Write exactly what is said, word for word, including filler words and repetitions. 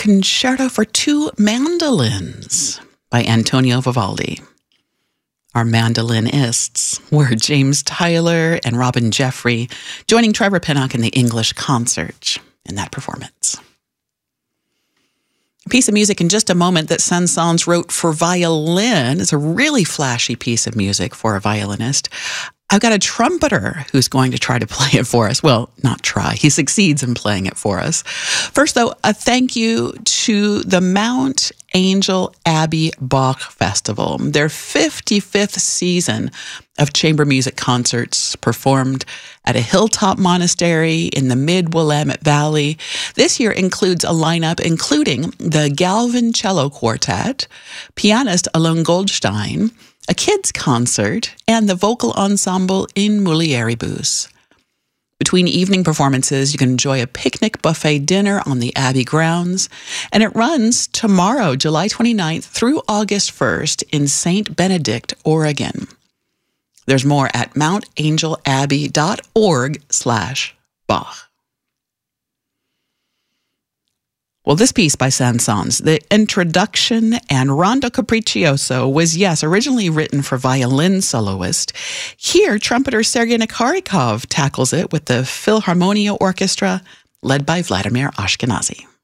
Concerto for Two Mandolins by Antonio Vivaldi. Our mandolinists were James Tyler and Robin Jeffrey, joining Trevor Pinnock in the English concert in that performance. A piece of music in just a moment that Saint-Saëns wrote for violin. It's a really flashy piece of music for a violinist. I've got a trumpeter who's going to try to play it for us. Well, not try. He succeeds in playing it for us. First, though, a thank you to the Mount Angel Abbey Bach Festival, their fifty-fifth season of chamber music concerts performed at a hilltop monastery in the mid-Willamette Valley. This year includes a lineup including the Galvin Cello Quartet, pianist Alon Goldstein, a kids' concert, and the vocal ensemble in Mulieribus. Between evening performances, you can enjoy a picnic buffet dinner on the Abbey grounds, and it runs tomorrow, July twenty-ninth, through August first in Saint Benedict, Oregon. There's more at mountangelabbey.org slash Bach. Well, this piece by Saint-Saëns, the introduction and Rondo Capriccioso, was, yes, originally written for violin soloist. Here, trumpeter Sergei Nakarikov tackles it with the Philharmonia Orchestra, led by Vladimir Ashkenazy.